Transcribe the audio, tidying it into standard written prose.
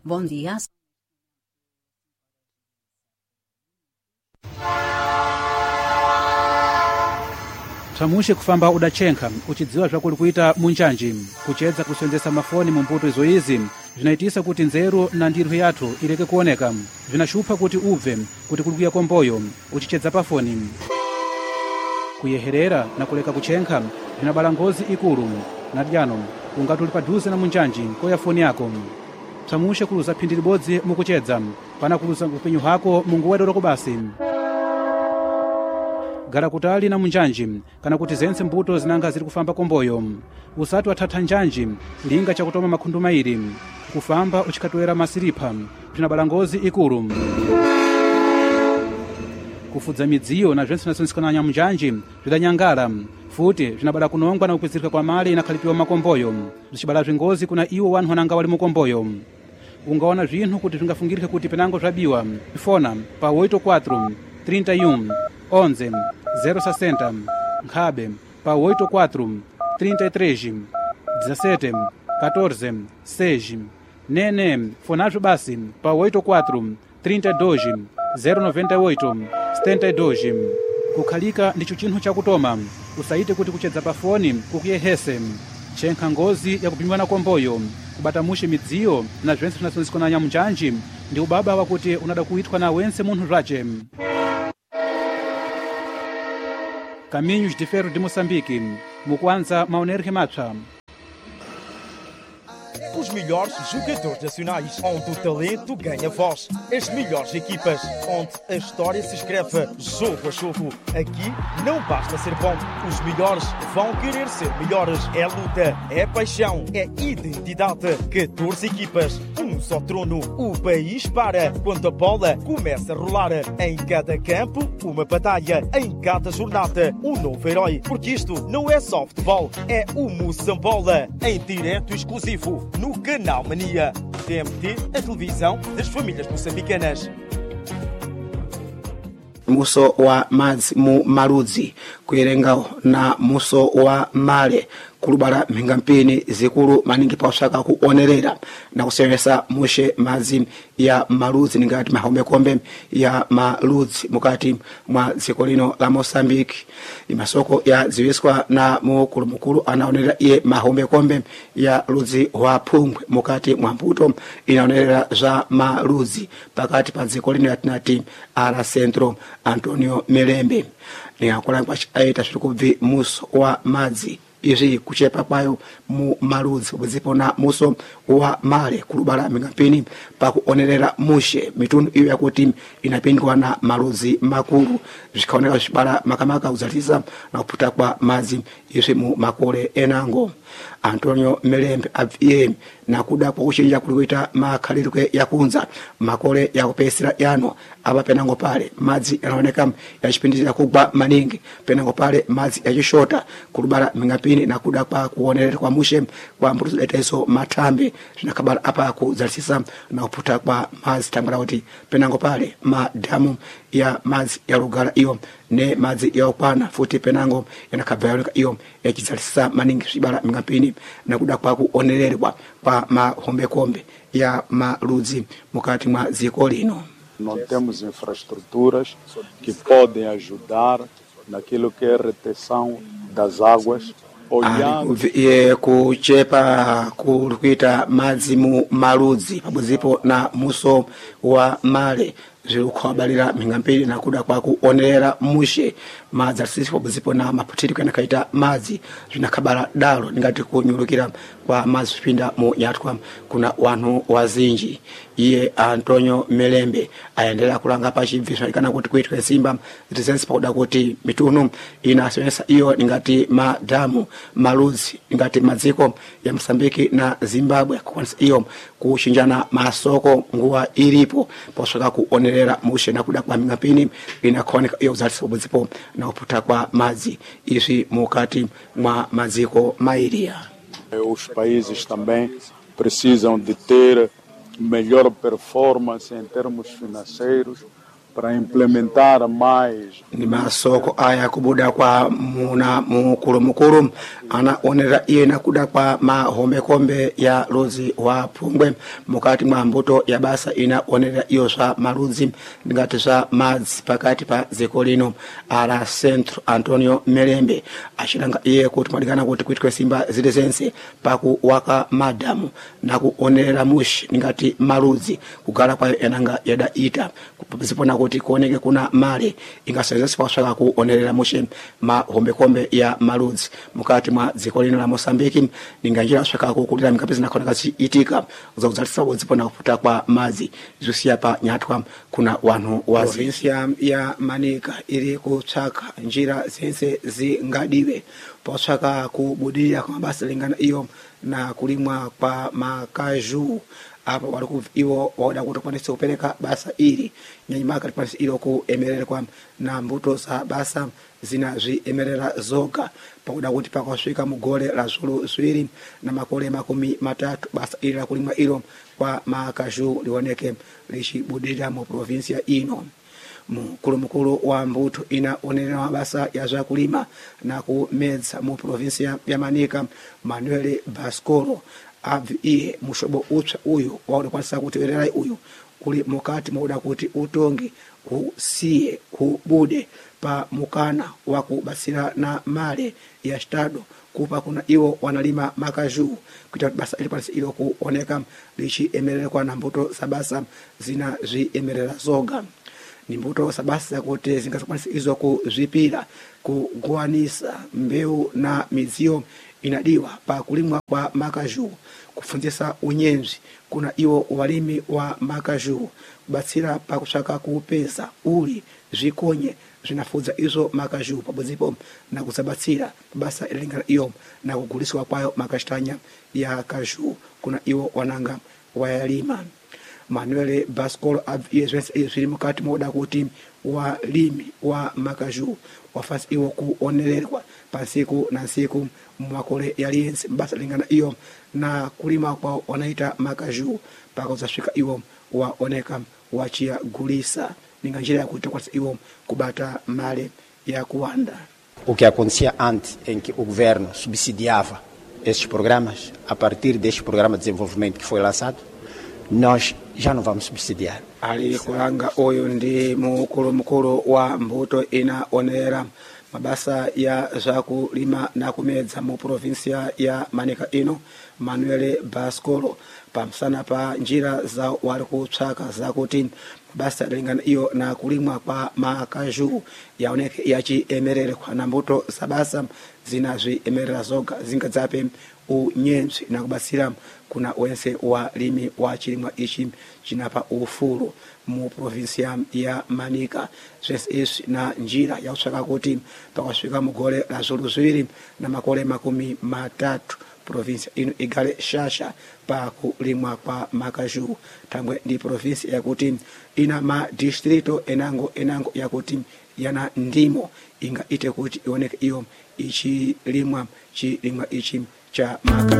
Bom dia. Tamushe kufamba udachenkha uchidziwa zvakuli kuita munjanji kuchedza kusenzesa mafoni mu mbuto izo izi zinaitisa kuti nzeru na ndirhu yathu ileke kuoneka vinashupha kuti ubve kuti kulikuya komboyo uchichedza pafoni kuyeherera na kuleka kuchenkha vinabala ngozi ikulu na dyano ungati uli padhuze na munjanji koya foni yako tamushe kuluza phindi libodzi mukuchedza pana kuluza kupinyu hako mungu wedoroko basi gara kutali na munjanji kana kuti zense mbuto zinanga ziri kufamba komboyo usati wathatha njanji linga chakutoma makhundu mairi kufamba uchikatwera masiripha bzinabala ngozi ikulu kufudza midziyo na zvense nasonsikananya munjanji bzidanyangala futi bzinabala kunongwa na kupizirika kwa mali inakhalipiwa makomboyo bzicibala bzingozi kuna iwo wanthu ananga wali mukomboyo ungaona zvinthu kuti zvingafungirike kuti penango zvabiwa ifona pa 84 31 11 060 nkhabe pa 84 33 17 14 6 nene fonazvo basi pa 84 32 098 72 kukhalika ndicho chinthu chakutoma usaite kuti kuchedza pa foni kukuyehese chenkha ngozi yakupimiwa na komboyo kubatamushe midziyo na zvense zvinasonzikananya munjanji ndi ubaba wakuti unada kuitwa na wense munthu zvace. Caminhos de Ferro de Moçambique, Mukuanza Maonerke Macha. Os melhores jogadores nacionais, onde o talento ganha voz. As melhores equipas, onde a história se escreve jogo a jogo. Aqui não basta ser bom, os melhores vão querer ser melhores. É luta, é paixão, é identidade. 14 equipas, um só trono. O país para quando a bola começa a rolar. Em cada campo, uma batalha. Em cada jornada, um novo herói. Porque isto não é só futebol, é o Moçambola. Em direto exclusivo no Canal Mania. TMT, a televisão das famílias moçambicanas. Muso wa madzi mu Marudzi kuyerengawo na muso wa male kulubala mhingampini zikulu maningi pa usaka kuonerera na kusewesa mushe madzi ya Marudzi ningati mahombekombe ya Marudzi mukati mwa dziko lino la Moçambique. Imasoko ya ziwiswa na mukulu anaonerera iye mahombekombe ya Ludzi wa Phungwe mukati mwa mbuto inaonerera za Marudzi pakati pa dziko lino yatinati ala Centro Antonio Melembe niyakola kwa aita shirikubvi muso wa madzi izi kuchepa kwayo mu Marudzi buzipona muso wa male kulubala mingapini pakuonerera mushe mitundu iyo yakuti inapindwa na Marudzi makulu zikaoneka zibala makamaka uzaliza na kuputa kwa madzi izi mu makole enango. Antonio Melembe aviye na kuda kwa kuchinja kulikuita makhalirwe yakunza makole yakupesera yano aba penango pale madzi yanaoneka yachipindizira kugwa maningi penango pale madzi yachishota kulubala mingapini na kuda kwa kuonerera kwa mushe kwa mbuto leteso matambi zinakabala apa kuzalisisa na kuputa kwa madzi tambala kuti penango pale madamu ya madzi ya Lugala iyo ne madzi ya Ukwana futi penango yanakabala iyo yachizalisisa maningi zibala mingapini na kuda kwa kuonererwa kwa mahombekombe ya Marudzi mukati mwa dziko lino. Não temos infraestruturas que podem ajudar naquilo que é a retenção das águas. Kuchepa kulikuita madzi mu Marudzi pabuzipo na muso wa male zilikubalira mingampili na kuda kwa kuonerera mushe madzi asisi pabuzipo na maputiriko yanakaita madzi zinakabala dalo ngati kunyulukira kwa madzi kupinda mu Nyatwa kuna wanu wazinji. Iye Antonio Melembe ayendelea kulanga pa chibviswa ikana kuti kuitwa Simba zisense pakuda kuti mitunu inasenesa iyo ngati madamu Marudzi ngati madziko ya Msambiki na Zimbabwe kwanza iyo kushinjana masoko nguwa ilipo posaka kuonerera mushe na kuda kwa mingapini inakoneka iyo uzalisa ubuzipo na uputa kwa madzi izi mukati mwa madziko mairia. Os países também precisam de ter melhor performance em termos financeiros para implementar mais. Ni masoko aya kubuda kwa muna mukulu anaonera iye na kuda kwa mahombekombe ya Lozi wa Pungwe mukati mwa mbuto ya basa inaonera iyo swa maludzi ngati swa madzi pakati pa dziko lino ala Centro Antonio Melembe achilanga iye kuti malikana kuti kuitwe simba zile zense paku waka madamu na kuonerera mushi ngati maludzi kugala kwa enanga yada ita kupizipona kuti kuoneke kuna mali ingasenzesa pasaka kuonerera mushi mahombekombe ya maludzi mukati mwa dziko lino la Mosambiki ninganjira swaka kukulira mikapizi na kona itika uzakuzalisa wozipona kuputa kwa mazi zusia pa nyatwa kuna wanu wazi provinsia ya Manika ili kuchaka njira zense zingadiwe posaka kubudia kwa basi lingana iyo na kulimwa kwa makaju hapo waliku iwo wada kutopanisa upeleka basa ili nyanyimaka lipanisi ilo kuemerere kwa na mbuto za basa zina emerera zoga pakuda kuti pakaswika mugole la zulu zwiri na makole 30 basa ili la kulimwa ilo kwa makaju lioneke lichibudira mu provinsia ino mukulu wa mbuto inaonera mabasa ya zakulima na kumedza mu provinsia ya Manika Manuel Bascolo iye mushobo ucha uyu waona kwanza kutewerera uyu kuli mukati mauda kuti utongi usiye kubude pa mukana wa kubasira na male ya stado kupa kuna iwo wanalima makaju kuita basa ili palisi ilo kuoneka lichi emerere kwa na mbuto sabasa zina emerera zoga ni mbuto sabasa kuti zingasopanisi izo kuzipira kuguanisa mbeu na mizio inadiwa pa kulimwa kwa makaju kufunzisa unyenzi kuna iwo walimi wa makaju kubatsira pa kushaka kupeza uli zikonye zinafuza izo makaju pabozipo na kusabatsira basa ilingana iyo na kuguliswa kwayo makashtanya ya kaju kuna iwo wananga wayalima Manuel Bascolo izili mukati moda kuti walimi wa makaju wafasi iwo kuonererwa pasiku na siku mwakole yaliense basa lingana iyo na kulima kwa wanaita makaju paka uzashika iwo waoneka wachia gulisa ninga njira ya kuita kwa iwo kubata male ya kuanda. O que acontecia antes em que o governo subsidiava esses programas, a partir deste programa de desenvolvimento que foi lançado, nós já não vamos subsidiar. Ali kulanga oyo ndi mukulu wa mbuto inaonera mabasa ya zakulima na kumedza mu provinsia ya Manika ino Manuel Bascolo pamsana pa njira za wali kutsaka zakuti basa lingana iyo na kulimwa kwa makaju yaoneke yachi emerere kwa na mbuto sabasa zina emerera zoga zingadzape unyenzi na kubasira kuna wense wa limi wa chilimwa ichi chinapa ufuru mu provinsia ya Manika zes na njira ya usaka kuti pakaswika mugole la zulu zwiri na makole 30 provinsia ino igale shasha pa kulimwa kwa makaju tangwe ndi provinsia ya kuti ina ma distrito enango ya kuti yana ndimo inga ite kuti ioneke iyo ichi limwa ichi cha makaju.